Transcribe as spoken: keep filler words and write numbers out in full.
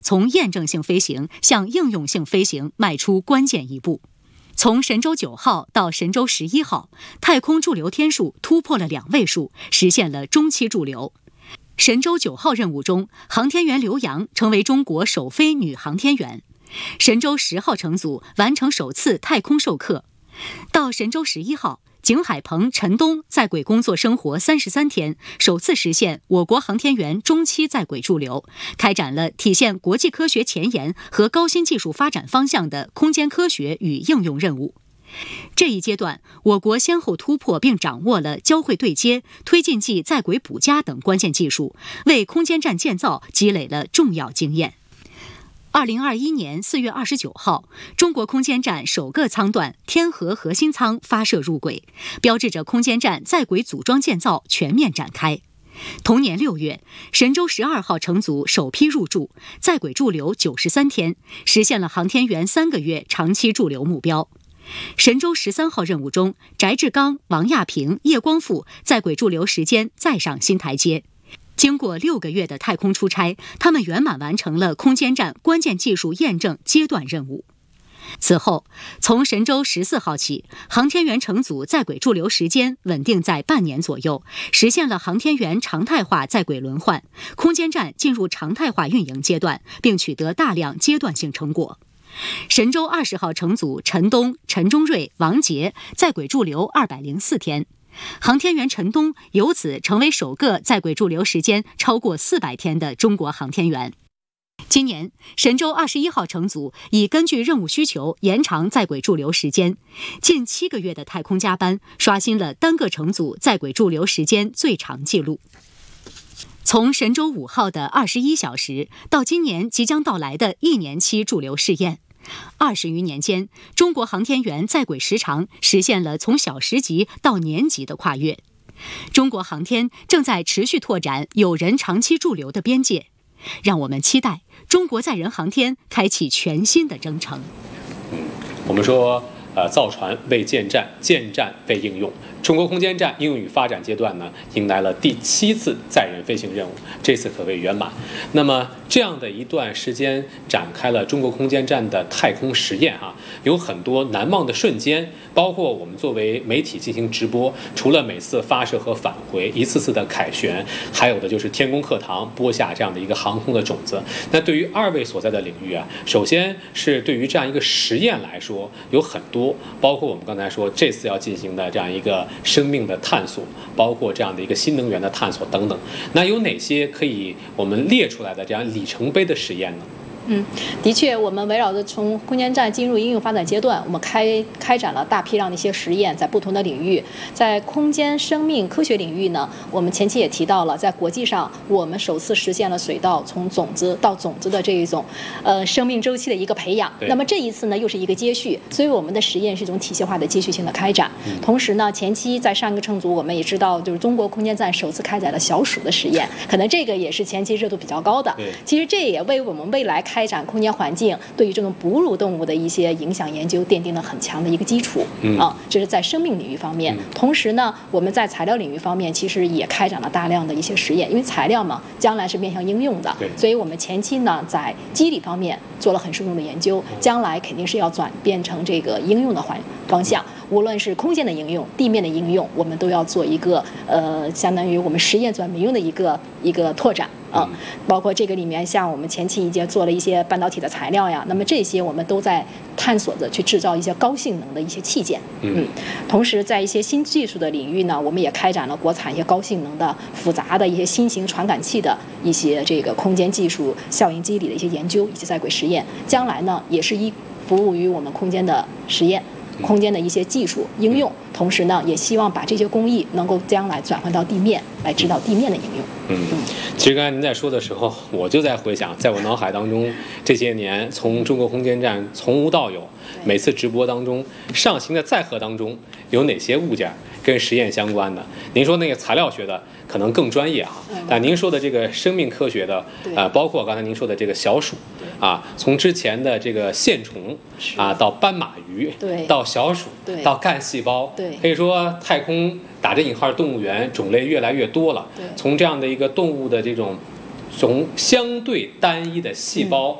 从验证性飞行向应用性飞行迈出关键一步。从神舟九号到神舟十一号，太空驻留天数突破了两位数，实现了中期驻留。神舟九号任务中，航天员刘洋成为中国首飞女航天员。神舟十号乘组完成首次太空授课。到神舟十一号，景海鹏、陈冬在轨工作生活三十三天，首次实现我国航天员中期在轨驻留，开展了体现国际科学前沿和高新技术发展方向的空间科学与应用任务。这一阶段，我国先后突破并掌握了交会对接、推进剂在轨补加等关键技术，为空间站建造积累了重要经验。二零二一年四月二十九号，中国空间站首个舱段天河核心舱发射入轨，标志着空间站在轨组装建造全面展开。同年六月，神舟十二号乘组首批入驻，在轨驻留九十三天，实现了航天员三个月长期驻留目标。神舟十三号任务中，翟志刚、王亚平、叶光富在轨驻留时间再上新台阶。经过六个月的太空出差，他们圆满完成了空间站关键技术验证阶段任务。此后，从神舟十四号起，航天员乘组在轨驻留时间稳定在半年左右，实现了航天员常态化在轨轮换，空间站进入常态化运营阶段，并取得大量阶段性成果。神舟二十号乘组陈冬、陈忠瑞、王杰在轨驻留二百零四天，航天员陈冬由此成为首个在轨驻留时间超过四百天的中国航天员。今年，神舟二十一号乘组已根据任务需求延长在轨驻留时间，近七个月的太空加班刷新了单个乘组在轨驻留时间最长纪录。从神舟五号的二十一小时到今年即将到来的一年期驻留试验，二十余年间，中国航天员在轨时长实现了从小时级到年级的跨越。中国航天正在持续拓展有人长期驻留的边界，让我们期待中国载人航天开启全新的征程。 嗯，我们说，呃，造船为建站，建站为应用。中国空间站应用与发展阶段呢，迎来了第七次载人飞行任务，这次可谓圆满。那么这样的一段时间展开了中国空间站的太空实验哈、啊，有很多难忘的瞬间，包括我们作为媒体进行直播，除了每次发射和返回，一次次的凯旋，还有的就是天宫课堂播下这样的一个航空的种子。那对于二位所在的领域啊，首先是对于这样一个实验来说，有很多，包括我们刚才说这次要进行的这样一个生命的探索，包括这样的一个新能源的探索等等。那有哪些可以我们列出来的这样里程碑的实验呢？ 嗯，的确，我们围绕着从空间站进入应用发展阶段，我们开开展了大批量的一些实验，在不同的领域，在空间生命科学领域呢，我们前期也提到了，在国际上我们首次实现了水稻从种子到种子的这一种呃生命周期的一个培养。那么这一次呢，又是一个接续，所以我们的实验是一种体系化的接续性的开展。嗯、同时呢，前期在上一个乘组，我们也知道，就是中国空间站首次开展了小鼠的实验，可能这个也是前期热度比较高的。其实这也为我们未来开展空间环境对于这种哺乳动物的一些影响研究奠定了很强的一个基础。嗯啊，这是在生命领域方面。嗯、同时呢，我们在材料领域方面其实也开展了大量的一些实验，因为材料嘛，将来是面向应用的，所以我们前期呢在机理方面做了很深入的研究，将来肯定是要转变成这个应用的环方向。无论是空间的应用、地面的应用，我们都要做一个呃，相当于我们实验转民用的一个一个拓展啊、嗯。包括这个里面，像我们前期已经做了一些半导体的材料呀，那么这些我们都在探索着去制造一些高性能的一些器件。嗯，同时在一些新技术的领域呢，我们也开展了国产一些高性能的、复杂的一些新型传感器的一些这个空间技术、效应机理的一些研究以及在轨实验。将来呢，也是一服务于我们空间的实验。空间的一些技术应用，同时呢，也希望把这些工艺能够将来转换到地面，来指导地面的应用。 嗯，其实刚才您在说的时候，我就在回想，在我脑海当中，这些年从中国空间站从无到有，每次直播当中上行的载荷当中有哪些物件跟实验相关的？您说那个材料学的可能更专业啊，但您说的这个生命科学的，呃，包括刚才您说的这个小鼠，啊，从之前的这个线虫啊，到斑马鱼，到小鼠，到干细胞，可以说太空打着引号动物园种类越来越多了。从这样的一个动物的这种从相对单一的细胞